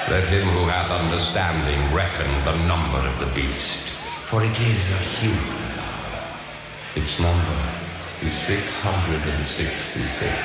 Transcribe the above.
Let him who hath understanding reckon the number of the beast, for it is a human number. Its number is 666.